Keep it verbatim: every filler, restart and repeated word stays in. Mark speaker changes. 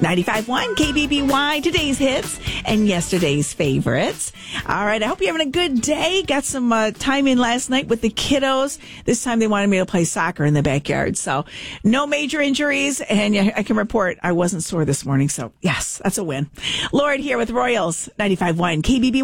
Speaker 1: ninety-five point one K B B Y, today's hits and yesterday's favorites. All right, I hope you're having a good day. Got some uh, time in last night with the kiddos. This time they wanted me to play soccer in the backyard. So no major injuries, and I can report I wasn't sore this morning. So yes, that's a win. Lord here with Royals, ninety-five point one K B B Y.